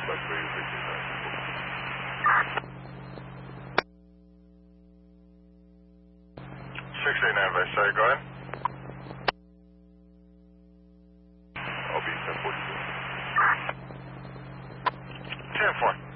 689 Vice, sorry, go ahead. I'll be 1042. 10-4.